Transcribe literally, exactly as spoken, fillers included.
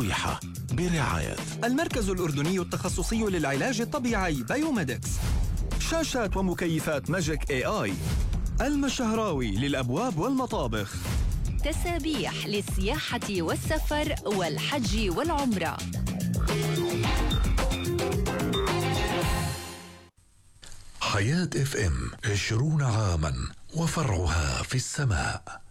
ترويحة برعاية المركز الأردني التخصصي للعلاج الطبيعي بايوميدكس. شاشات ومكيفات ماجيك اي اي. المشهراوي للأبواب والمطابخ. تسابيح للسياحة والسفر والحج والعمرة. حياة اف ام عشرون عاما وفرعها في السماء.